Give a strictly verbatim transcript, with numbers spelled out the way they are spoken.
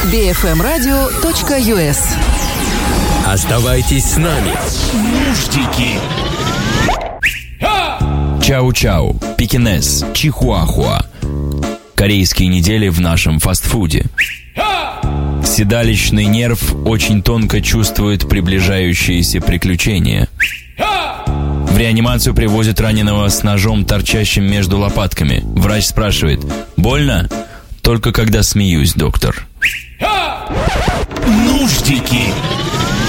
би эф эм радио точка ю эс. Оставайтесь с нами. Нуждики. Чау-чау, пекинес, чихуахуа. Корейские недели в нашем фастфуде. Седалищный нерв очень тонко чувствует приближающиеся приключения. В реанимацию привозят раненого с ножом, торчащим между лопатками. Врач спрашивает: больно? Только когда смеюсь, доктор. Нуждики.